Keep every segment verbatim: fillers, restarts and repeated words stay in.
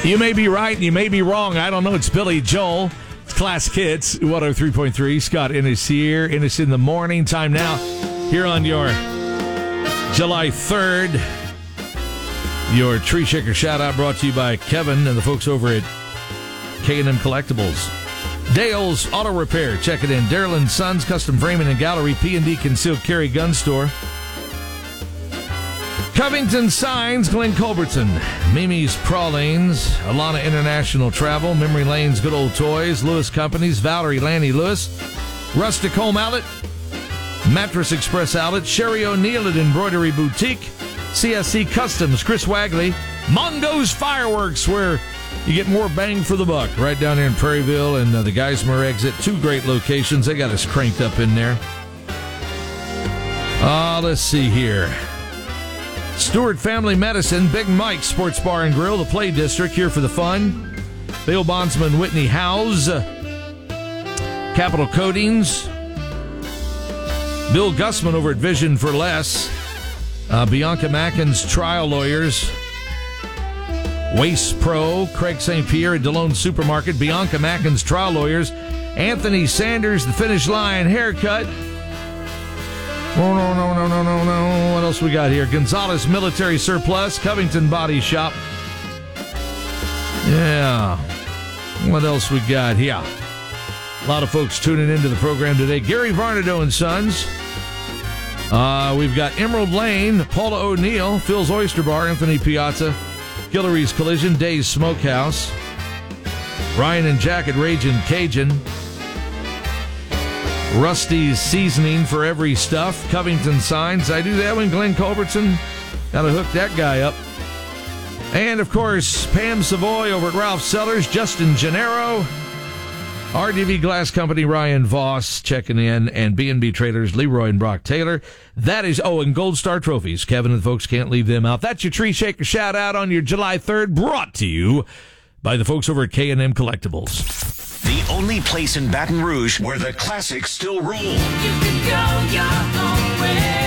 You may be right and you may be wrong. I don't know. It's Billy Joel. It's Classic Hits, one oh three point three. Scott Innes here. Innes in the morning. Time now here on your July third. Your Tree Shaker shout-out brought to you by Kevin and the folks over at K and M Collectibles. Dale's Auto Repair. Check it in. Daryl and Sons, Custom Framing and Gallery, P and D Concealed Carry Gun Store. Covington Signs, Glenn Culbertson, Mimi's Pralines, Alana International Travel, Memory Lane's Good Old Toys, Lewis Companies, Valerie Lanny Lewis, Rustic Home Outlet, Mattress Express Outlet, Sherry O'Neill at Embroidery Boutique, C S C Customs, Chris Wagley, Mongo's Fireworks, where you get more bang for the buck, right down there in Prairieville and uh, the Geismar exit. Two great locations. They got us cranked up in there. Uh, let's see here. Stewart Family Medicine, Big Mike Sports Bar and Grill, the Play District, here for the fun. Bill Bondsman, Whitney Howes, Capital Coatings, Bill Gussman over at Vision for Less, uh, Bianca Mackin's Trial Lawyers, Waste Pro, Craig Saint Pierre at DeLone Supermarket, Bianca Mackin's Trial Lawyers, Anthony Sanders, The Finish Line Haircut. Oh, no, no, no, no, no, no. What else we got here? Gonzalez Military Surplus, Covington Body Shop. Yeah. What else we got here? A lot of folks tuning into the program today. Gary Varnado and Sons. Uh, we've got Emerald Lane, Paula O'Neill, Phil's Oyster Bar, Anthony Piazza, Guillory's Collision, Days Smokehouse, Ryan and Jack at Ragin' Cajun, Rusty's Seasoning for Every Stuff, Covington Signs. I do that one. Glenn Culbertson. Got to hook that guy up. And, of course, Pam Savoy over at Ralph Sellers, Justin Gennaro, R D V Glass Company, Ryan Voss checking in, and B and B Traders, Leroy and Brock Taylor. That is, oh, and Gold Star Trophies. Kevin and the folks can't leave them out. That's your Tree Shaker shout-out on your July third, brought to you by the folks over at K and M Collectibles. The only place in Baton Rouge where the classics still rule. You can go your own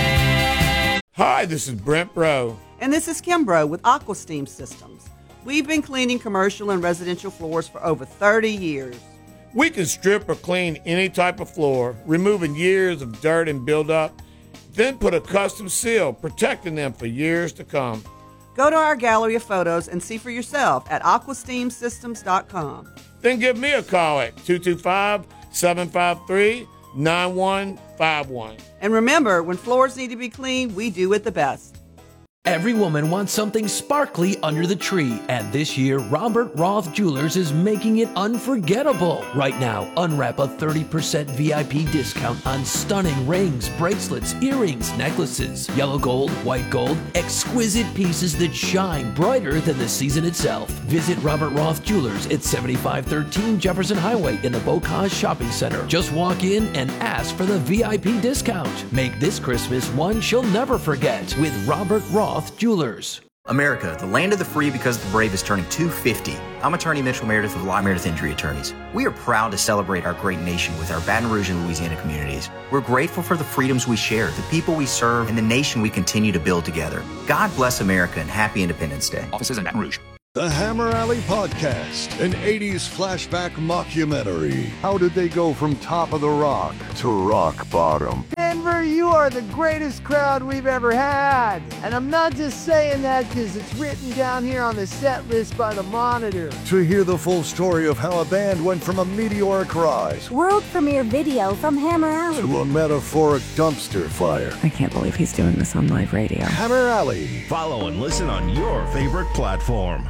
way. Hi, this is Brent Bro. And this is Kim Bro with Aqua Steam Systems. We've been cleaning commercial and residential floors for over thirty years. We can strip or clean any type of floor, removing years of dirt and buildup, then put a custom seal, protecting them for years to come. Go to our gallery of photos and see for yourself at aqua steam systems dot com. Then give me a call at two two five, seven five three, nine one five one. And remember, when floors need to be cleaned, we do it the best. Every woman wants something sparkly under the tree, and this year, Robert Roth Jewelers is making it unforgettable. Right now, unwrap a thirty percent V I P discount on stunning rings, bracelets, earrings, necklaces, yellow gold, white gold, exquisite pieces that shine brighter than the season itself. Visit Robert Roth Jewelers at seventy-five thirteen Jefferson Highway in the Bocage Shopping Center. Just walk in and ask for the V I P discount. Make this Christmas one she'll never forget with Robert Roth Jewelers. America, the land of the free because the brave, is turning two hundred fifty. I'm attorney Mitchell Meredith of Law Meredith Injury Attorneys. We are proud to celebrate our great nation with our Baton Rouge and Louisiana communities. We're grateful for the freedoms we share, the people we serve, and the nation we continue to build together. God bless America and happy Independence Day. Offices in Baton Rouge. The Hammer Alley Podcast, an eighties flashback mockumentary. How did they go from top of the rock to rock bottom? Denver, you are the greatest crowd we've ever had. And I'm not just saying that because it's written down here on the set list by the Monitor. To hear the full story of how a band went from a meteoric rise, world premiere video from Hammer Alley, to a metaphoric dumpster fire. I can't believe he's doing this on live radio. Hammer Alley. Follow and listen on your favorite platform.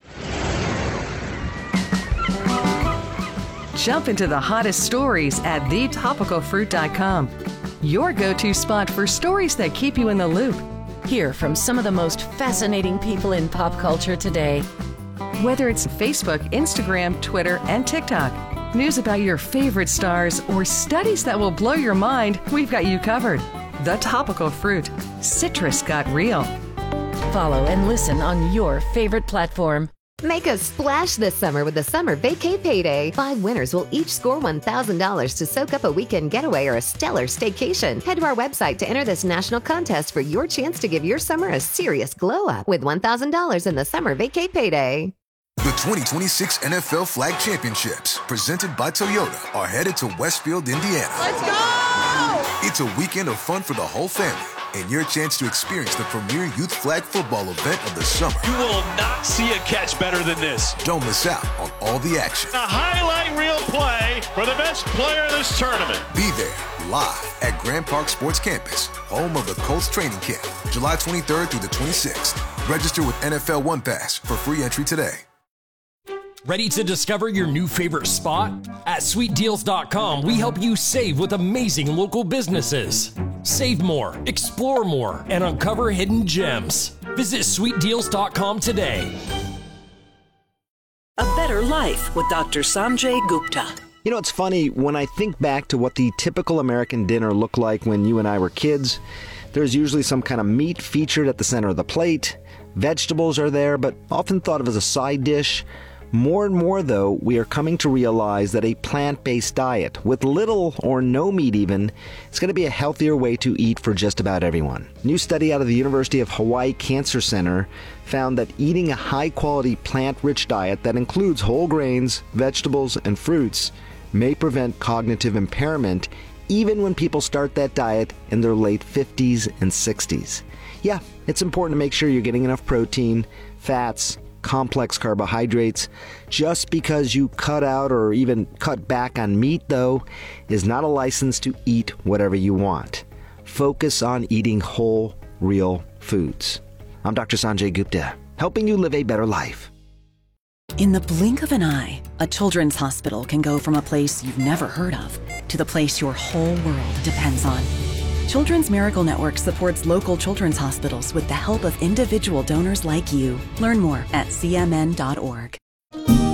Jump into the hottest stories at the topical fruit dot com. Your go-to spot for stories that keep you in the loop. Hear from some of the most fascinating people in pop culture today. Whether it's Facebook, Instagram, Twitter, and TikTok, news about your favorite stars, or studies that will blow your mind, we've got you covered. The Topical Fruit. Citrus got real. Follow and listen on your favorite platform. Make a splash this summer with the Summer Vacay Payday. Five winners will each score one thousand dollars to soak up a weekend getaway or a stellar staycation. Head to our website to enter this national contest for your chance to give your summer a serious glow up with one thousand dollars in the Summer Vacay Payday. The twenty twenty-six N F L Flag Championships, presented by Toyota, are headed to Westfield, Indiana. Let's go! It's a weekend of fun for the whole family and your chance to experience the premier youth flag football event of the summer. You will not see a catch better than this. Don't miss out on all the action. A highlight reel play for the best player in this tournament. Be there live at Grand Park Sports Campus, home of the Colts training camp, July twenty-third through the twenty-sixth. Register with N F L One Pass for free entry today. Ready to discover your new favorite spot? At sweet deals dot com, we help you save with amazing local businesses. Save more, explore more, and uncover hidden gems. Visit sweet deals dot com today. A better life with Doctor Sanjay Gupta. You know, it's funny, when I think back to what the typical American dinner looked like when you and I were kids, there's usually some kind of meat featured at the center of the plate. Vegetables are there, but often thought of as a side dish. More and more, though, we are coming to realize that a plant-based diet, with little or no meat even, is going to be a healthier way to eat for just about everyone. A new study out of the University of Hawaii Cancer Center found that eating a high-quality plant-rich diet that includes whole grains, vegetables, and fruits may prevent cognitive impairment even when people start that diet in their late fifties and sixties. Yeah, it's important to make sure you're getting enough protein, fats, complex carbohydrates. Just because you cut out or even cut back on meat, though, is not a license to eat whatever you want. Focus on eating whole, real foods. I'm Doctor Sanjay Gupta, helping you live a better life. In the blink of an eye, a children's hospital can go from a place you've never heard of to the place your whole world depends on. Children's Miracle Network supports local children's hospitals with the help of individual donors like you. Learn more at c m n dot org.